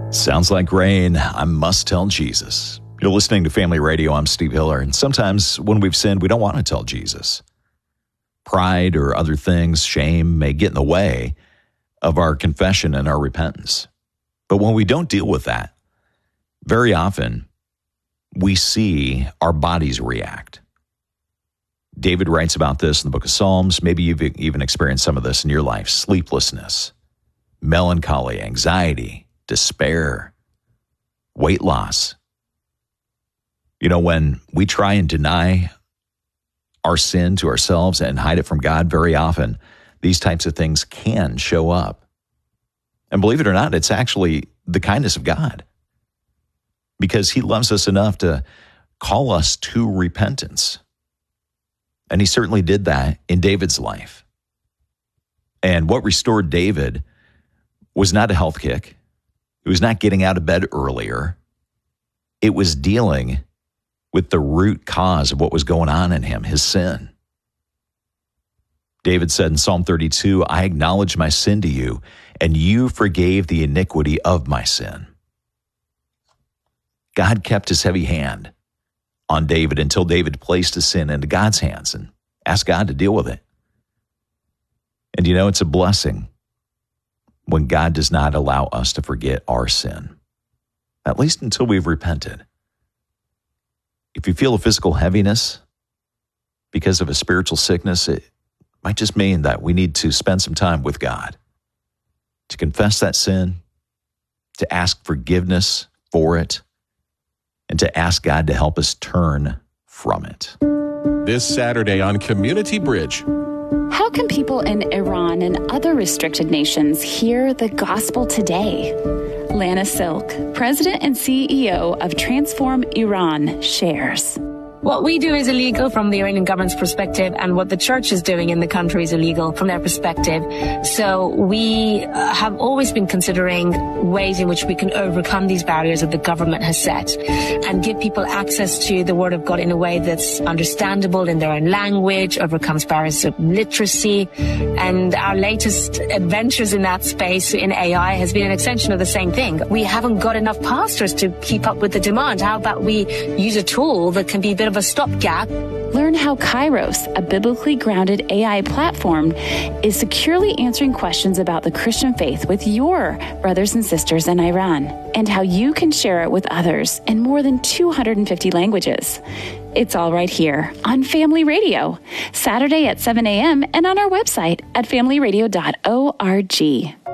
Sounds like rain. I must tell Jesus. You're listening to Family Radio. I'm Steve Hiller. And sometimes when we've sinned, we don't want to tell Jesus. Pride or other things, shame, may get in the way of our confession and our repentance. But when we don't deal with that, very often we see our bodies react. David writes about this in the book of Psalms. Maybe you've even experienced some of this in your life. Sleeplessness, melancholy, anxiety, despair, weight loss. You know, when we try and deny our sin to ourselves and hide it from God, very often these types of things can show up. And believe it or not, it's actually the kindness of God, because he loves us enough to call us to repentance. And he certainly did that in David's life. And what restored David was not a health kick. It was not getting out of bed earlier. It was dealing with the root cause of what was going on in him, his sin. David said in Psalm 32, I acknowledge my sin to you, and you forgave the iniquity of my sin. God kept his heavy hand on David until David placed his sin into God's hands and asked God to deal with it. And you know, it's a blessing when God does not allow us to forget our sin, at least until we've repented. If you feel a physical heaviness because of a spiritual sickness, it might just mean that we need to spend some time with God to confess that sin, to ask forgiveness for it, and to ask God to help us turn from it. This Saturday on Community Bridge. How can people in Iran and other restricted nations hear the gospel today? Lana Silk, President and CEO of Transform Iran, shares. What we do is illegal from the Iranian government's perspective, and what the church is doing in the country is illegal from their perspective. So we have always been considering ways in which we can overcome these barriers that the government has set and give people access to the Word of God in a way that's understandable in their own language, overcomes barriers of literacy. And our latest adventures in that space in AI has been an extension of the same thing. We haven't got enough pastors to keep up with the demand. How about we use a tool that can be a bit of a stopgap? Learn how Kairos, a biblically grounded AI platform, is securely answering questions about the Christian faith with your brothers and sisters in Iran, and how you can share it with others in more than 250 languages. It's all right here on Family Radio, Saturday at 7 a.m. and on our website at familyradio.org.